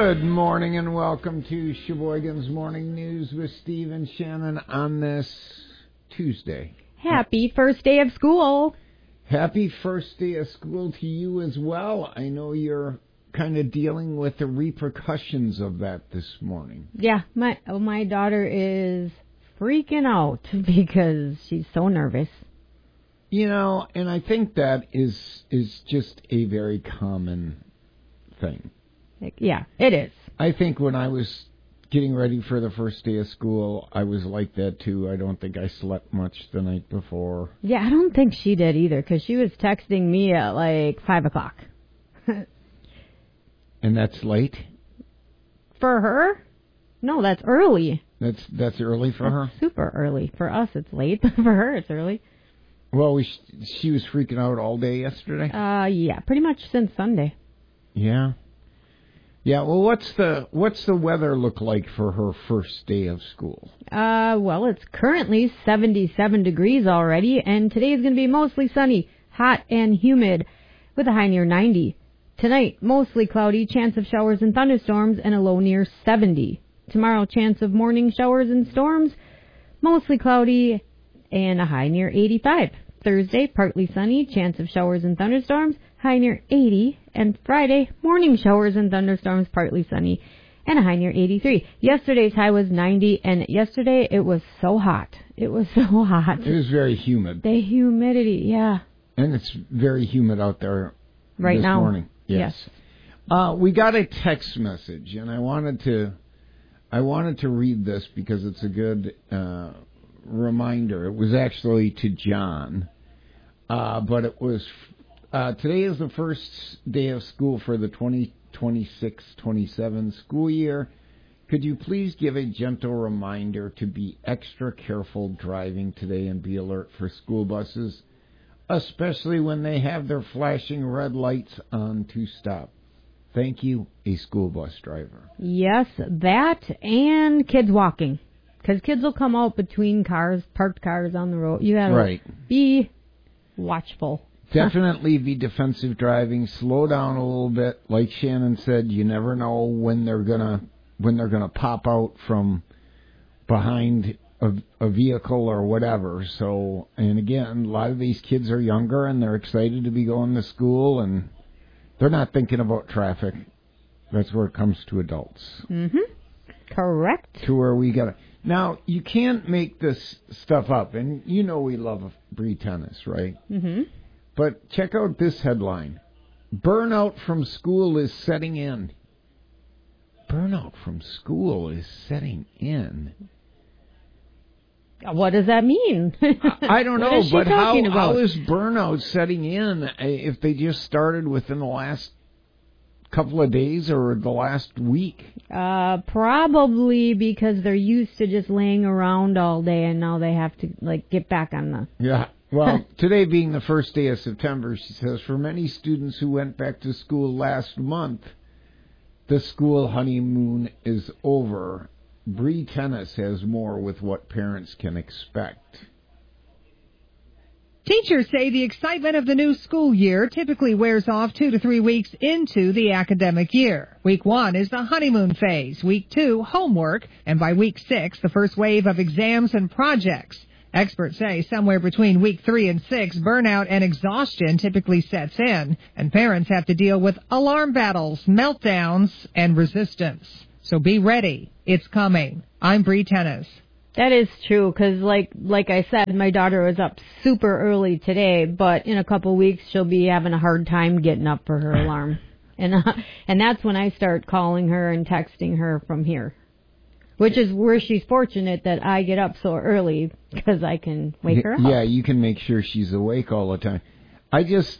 Good morning and welcome to Sheboygan's Morning News with Steve and Shannon on this Tuesday. Happy first day of school. Happy first day of school to you as well. I know you're kind of dealing with the repercussions of that this morning. Yeah, my daughter is freaking out because she's so nervous. You know, and I think that is just a very common thing. Yeah, it is. I think when I was getting ready for the first day of school, I was like that too. I don't think I slept much the night before. Yeah, I don't think she did either because she was texting me at like 5 o'clock. And that's late? For her? No, that's early. That's early for her? Super early. For us, it's late, but for her, it's early. Well, she was freaking out all day yesterday? Yeah, pretty much since Sunday. Yeah. Yeah, well, what's the weather look like for her first day of school? Well, it's currently 77 degrees already, and today is going to be mostly sunny, hot and humid, with a high near 90. Tonight, mostly cloudy, chance of showers and thunderstorms, and a low near 70. Tomorrow, chance of morning showers and storms, mostly cloudy, and a high near 85. Thursday, partly sunny, chance of showers and thunderstorms, high near 80. And Friday, morning showers and thunderstorms, partly sunny, and a high near 83. Yesterday's high was 90, and yesterday it was so hot. It was so hot. It was very humid. The humidity, yeah. And it's very humid out there right this now. Morning. Yes. We got a text message, and I wanted to read this because it's a good reminder. It was actually to John, but it was today is the first day of school for the 2026-27 school year. Could you please give a gentle reminder to be extra careful driving today and be alert for school buses, especially when they have their flashing red lights on to stop? Thank you, a school bus driver. Yes, that and kids walking. Because kids will come out between cars, parked cars on the road. You gotta be watchful. Definitely be defensive driving. Slow down a little bit. Like Shannon said, you never know when they're gonna pop out from behind a vehicle or whatever. So, and again, a lot of these kids are younger and they're excited to be going to school and they're not thinking about traffic. That's where it comes to adults. Mm-hmm. Correct. To where we gotta. Now, you can't make this stuff up, and you know we love Bree Tennis, right? Mm-hmm. But check out this headline. Burnout from school is setting in. Burnout from school is setting in. What does that mean? I don't know, but how is burnout setting in if they just started within the last couple of days or the last week? Probably because they're used to just laying around all day and now they have to get back on the... Yeah. Well, today being the first day of September, she says, for many students who went back to school last month, the school honeymoon is over. Bree Tennis has more with what parents can expect. Teachers say the excitement of the new school year typically wears off 2 to 3 weeks into the academic year. Week 1 is the honeymoon phase, week 2, homework, and by week 6, the first wave of exams and projects. Experts say somewhere between week 3 and 6, burnout and exhaustion typically sets in, and parents have to deal with alarm battles, meltdowns, and resistance. So be ready. It's coming. I'm Bree Tennis. That is true, because like I said, my daughter was up super early today, but in a couple weeks she'll be having a hard time getting up for her alarm. And that's when I start calling her and texting her from here. Which is where she's fortunate that I get up so early because I can wake her up. Yeah, you can make sure she's awake all the time. I just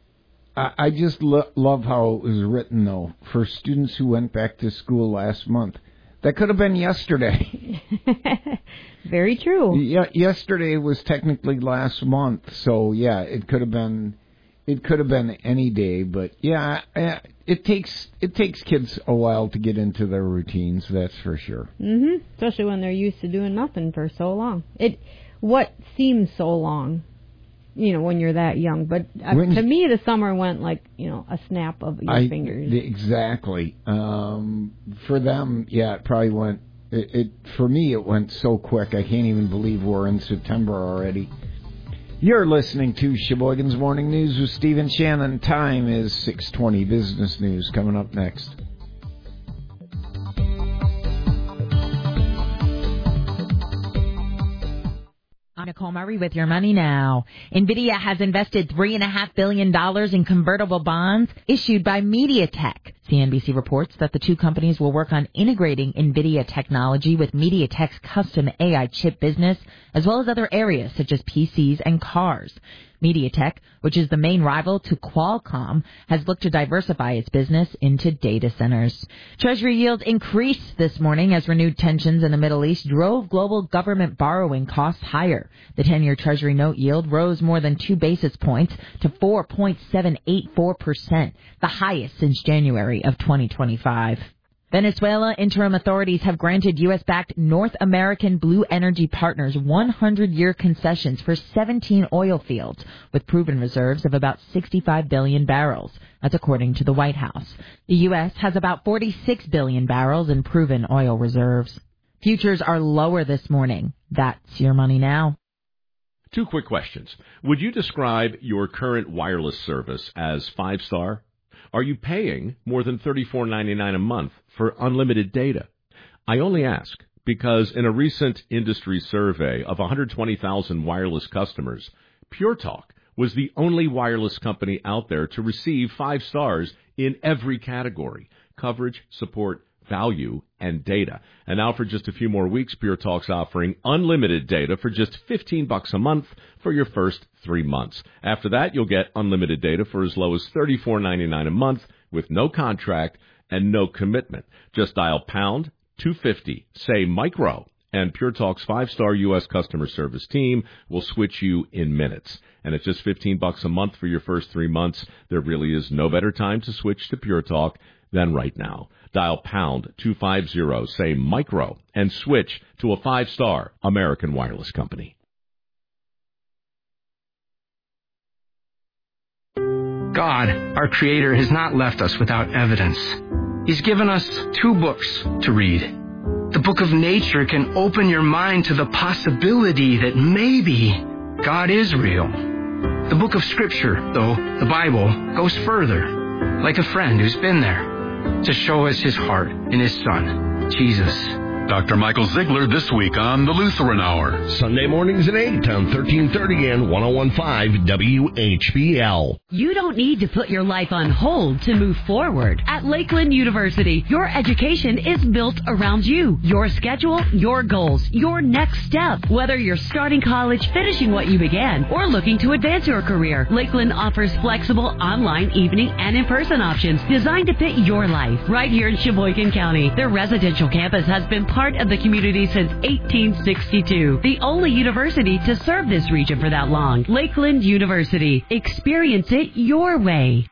love how it was written, though, for students who went back to school last month. That could have been yesterday. Very true. Yeah, yesterday was technically last month, so yeah, it could have been any day. But yeah, it takes kids a while to get into their routines. That's for sure. Mhm. Especially when they're used to doing nothing for so long. What seems so long when you're that young. But to me, the summer went like, a snap of your fingers. Exactly. For them, it probably went. For me, it went so quick. I can't even believe we're in September already. You're listening to Sheboygan's Morning News with Steve and Shannon. Time is 6:20. Business news coming up next. Nicole Murray with your money now. NVIDIA has invested $3.5 billion in convertible bonds issued by MediaTek. CNBC reports that the two companies will work on integrating NVIDIA technology with MediaTek's custom AI chip business, as well as other areas such as PCs and cars. MediaTek, which is the main rival to Qualcomm, has looked to diversify its business into data centers. Treasury yields increased this morning as renewed tensions in the Middle East drove global government borrowing costs higher. The 10-year Treasury note yield rose more than 2 basis points to 4.784%, the highest since January of 2025. Venezuela interim authorities have granted U.S.-backed North American Blue Energy Partners 100-year concessions for 17 oil fields, with proven reserves of about 65 billion barrels. That's according to the White House. The U.S. has about 46 billion barrels in proven oil reserves. Futures are lower this morning. That's your money now. 2 quick questions. Would you describe your current wireless service as 5-star? Are you paying more than $34.99 a month for unlimited data? I only ask because in a recent industry survey of 120,000 wireless customers, Pure Talk was the only wireless company out there to receive 5 stars in every category: coverage, support, value, and data. And now for just a few more weeks, Pure Talk's offering unlimited data for just $15 a month for your first 3 months. After that, you'll get unlimited data for as low as $34.99 a month with no contract and no commitment. Just dial pound 250, say micro, and Pure Talk's 5-star U.S. customer service team will switch you in minutes. And at just $15 a month for your first 3 months, there really is no better time to switch to Pure Talk than right now. Dial pound 250, say micro, and switch to a 5-star American wireless company. God, our Creator, has not left us without evidence. He's given us 2 books to read. The book of nature can open your mind to the possibility that maybe God is real. The book of Scripture, though, the Bible, goes further, like a friend who's been there, to show us His heart in His Son, Jesus. Dr. Michael Ziegler this week on the Lutheran Hour. Sunday mornings at 8 on 1330 and 101.5 WHBL. You don't need to put your life on hold to move forward. At Lakeland University, your education is built around you, your schedule, your goals, your next step. Whether you're starting college, finishing what you began, or looking to advance your career, Lakeland offers flexible online, evening, and in-person options designed to fit your life. Right here in Sheboygan County, their residential campus has been part of the community since 1862. The only university to serve this region for that long. Lakeland University. Experience it your way.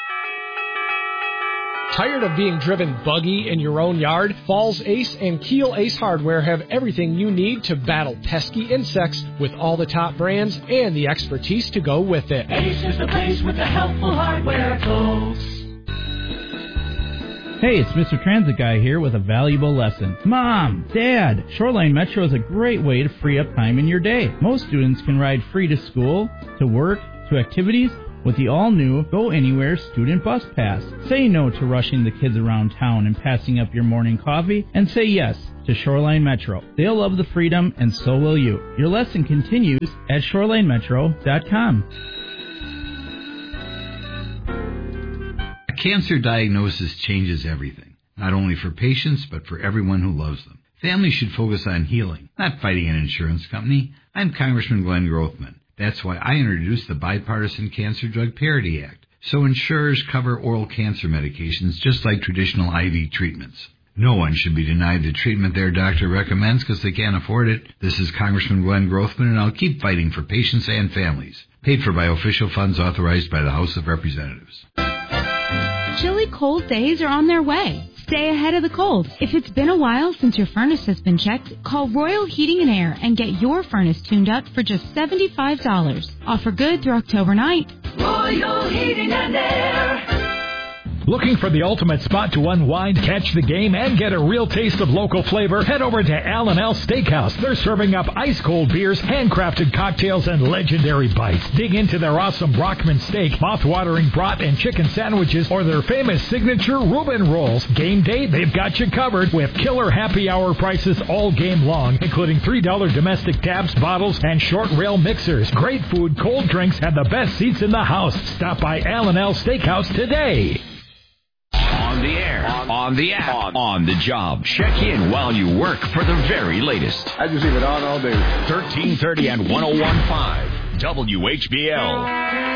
Tired of being driven buggy in your own yard? Falls Ace and Keel Ace Hardware have everything you need to battle pesky insects with all the top brands and the expertise to go with it. Ace is the place with the helpful hardware, folks. Hey, it's Mr. Transit Guy here with a valuable lesson. Mom, Dad, Shoreline Metro is a great way to free up time in your day. Most students can ride free to school, to work, to activities with the all-new Go Anywhere Student Bus Pass. Say no to rushing the kids around town and passing up your morning coffee, and say yes to Shoreline Metro. They'll love the freedom, and so will you. Your lesson continues at ShorelineMetro.com. Cancer diagnosis changes everything, not only for patients, but for everyone who loves them. Families should focus on healing, not fighting an insurance company. I'm Congressman Glenn Grothman. That's why I introduced the Bipartisan Cancer Drug Parity Act, so insurers cover oral cancer medications just like traditional IV treatments. No one should be denied the treatment their doctor recommends because they can't afford it. This is Congressman Glenn Grothman, and I'll keep fighting for patients and families. Paid for by official funds authorized by the House of Representatives. Chilly, cold days are on their way. Stay ahead of the cold. If it's been a while since your furnace has been checked, call Royal Heating and Air and get your furnace tuned up for just $75. Offer good through October 9th. Royal Heating and Air. Looking for the ultimate spot to unwind, catch the game, and get a real taste of local flavor? Head over to L&L Steakhouse. They're serving up ice-cold beers, handcrafted cocktails, and legendary bites. Dig into their awesome Brockman steak, mouth-watering brat and chicken sandwiches, or their famous signature Reuben rolls. Game day, they've got you covered with killer happy hour prices all game long, including $3 domestic taps, bottles, and short rail mixers. Great food, cold drinks, and the best seats in the house. Stop by L&L Steakhouse today. On the air, on the app, on the job. Check in while you work for the very latest. I just leave it on all day. 1330 and 101.5 WHBL.